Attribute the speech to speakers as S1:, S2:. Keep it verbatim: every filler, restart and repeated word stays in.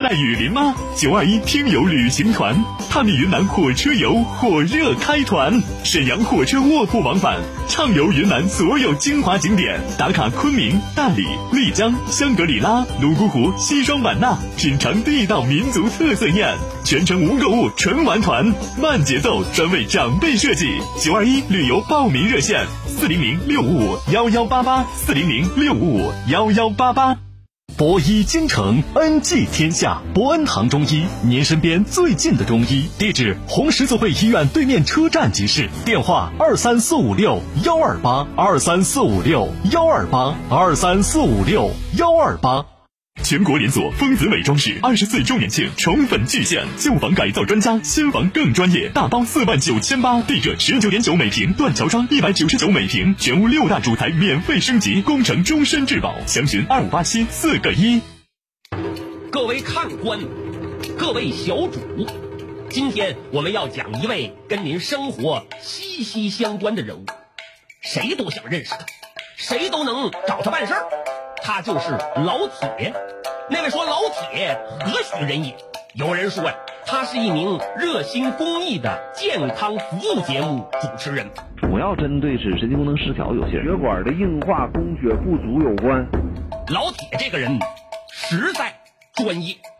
S1: 爱雨林吗？九二一听友旅行团，探秘云南火车游火热开团，沈阳火车卧铺往返，畅游云南所有精华景点，打卡昆明、大理、丽江、香格里拉、泸沽湖、西双版纳，品尝地道民族特色宴，全程无购物纯玩团，慢节奏，专为长辈设计。九二一旅游报名热线：四零零六五五幺幺八八，四零零六五五幺幺八八。博医精诚，恩济天下。博恩堂中医，您身边最近的中医。地址：红十字会医院对面车站即市。电话：二三四五六幺二八，二三四五六幺二八，二三四五六幺二八。全国连锁丰子美装饰二十四周年庆宠粉巨献，旧房改造专家，新房更专业，大包四万九千八，地热十九点九每平，断桥窗一百九十九每平，全屋六大主材免费升级，工程终身质保，详询二五八七四个一。
S2: 各位看官，各位小主，今天我们要讲一位跟您生活息息相关的人物，谁都想认识他，谁都能找他办事儿。他就是老铁。那位说老铁何许人也？有人说呀，他是一名热心公益的健康服务节目主持人，
S3: 主要针对是神经功能失调有些人血管的硬化、供血不足有关。
S2: 老铁这个人实在专业，